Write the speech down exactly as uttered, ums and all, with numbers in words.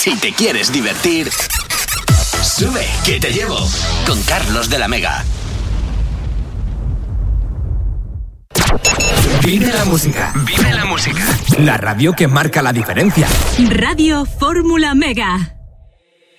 Si te quieres divertir, sube, que te llevo. Con Carlos de la Mega. Vive la música. Vive la música. La radio que marca la diferencia. Radio Fórmula Mega.